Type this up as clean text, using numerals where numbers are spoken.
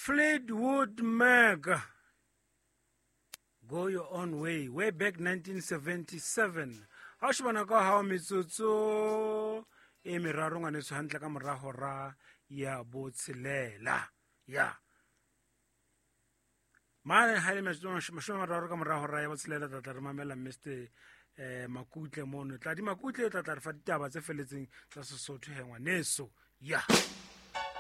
Fleetwood Mac, Go Your Own Way, way back 1977. How shibana ka how mitsotso e meraro ngane so hantle ka morago ra ya botshelela ya mane ha le mashome mararo ka morago ra ya botshelela tla re mamela Mr Makutle mono tla di Makutle tla re fa ditaba tse feletseng tsa Sesotho hengwa neso ya